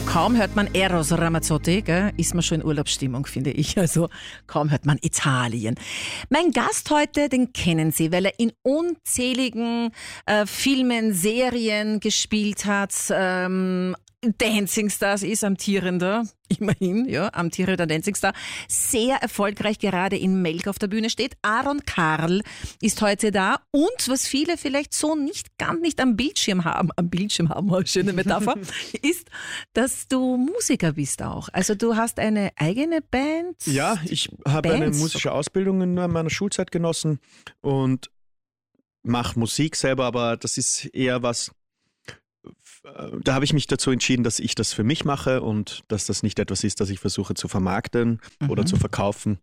Kaum hört man Eros Ramazzotti, gell, ist man schon in Urlaubsstimmung, finde ich. Also kaum hört man Italien. Mein Gast heute, den kennen Sie, weil er in unzähligen Filmen, Serien gespielt hat. Dancing Stars ist amtierender, immerhin, ja, amtierender Dancing Star. Sehr erfolgreich gerade in Melk auf der Bühne steht. Aaron Carl ist heute da. Und was viele vielleicht so gar nicht am Bildschirm haben, eine schöne Metapher, ist, dass du Musiker bist auch. Also du hast eine eigene Band. Ja, ich habe eine musische Ausbildung in meiner Schulzeit genossen und mache Musik selber, aber das ist eher was, da habe ich mich dazu entschieden, dass ich das für mich mache und dass das nicht etwas ist, das ich versuche zu vermarkten oder zu verkaufen.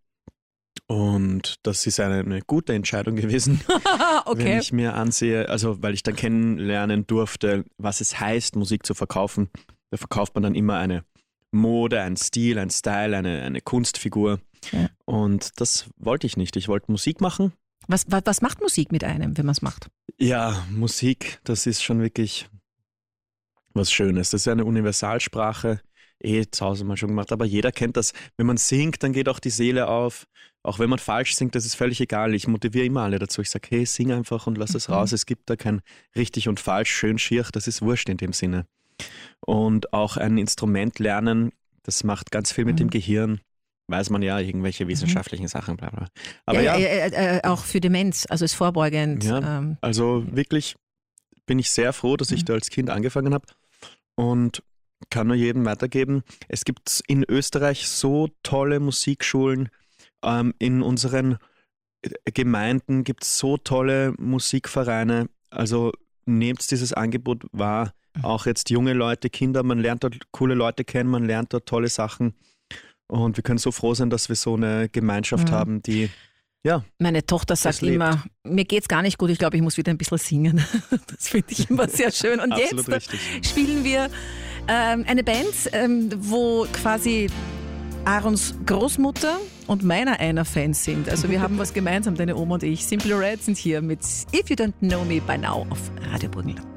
Und das ist eine gute Entscheidung gewesen, okay. Wenn ich mir ansehe, also weil ich dann kennenlernen durfte, was es heißt, Musik zu verkaufen. Da verkauft man dann immer eine Mode, einen Stil, einen Style, eine Kunstfigur. Ja. Und das wollte ich nicht. Ich wollte Musik machen. Was macht Musik mit einem, wenn man es macht? Ja, Musik, das ist schon wirklich was Schönes. Das ist eine Universalsprache, zu Hause mal schon gemacht, aber jeder kennt das. Wenn man singt, dann geht auch die Seele auf. Auch wenn man falsch singt, das ist völlig egal. Ich motiviere immer alle dazu. Ich sage, hey, sing einfach und lass es raus. Es gibt da kein richtig und falsch, schön, schier, das ist wurscht in dem Sinne. Und auch ein Instrument lernen, das macht ganz viel mit dem Gehirn. Weiß man ja, irgendwelche wissenschaftlichen Sachen, bla bla. Aber auch für Demenz, also ist vorbeugend. Ja, also wirklich bin ich sehr froh, dass ich da als Kind angefangen habe. Und kann nur jedem weitergeben. Es gibt in Österreich so tolle Musikschulen. In unseren Gemeinden gibt es so tolle Musikvereine. Also nehmt dieses Angebot wahr. Auch jetzt junge Leute, Kinder, man lernt dort coole Leute kennen, man lernt dort tolle Sachen. Und wir können so froh sein, dass wir so eine Gemeinschaft haben, die... Ja, meine Tochter sagt immer, mir geht's gar nicht gut, ich glaube, ich muss wieder ein bisschen singen. Das finde ich immer sehr schön. Und jetzt richtig. Spielen wir eine Band, wo quasi Aarons Großmutter und einer Fans sind. Also wir haben was gemeinsam, deine Oma und ich. Simply Red sind hier mit If You Don't Know Me By Now auf Radio Burgenland.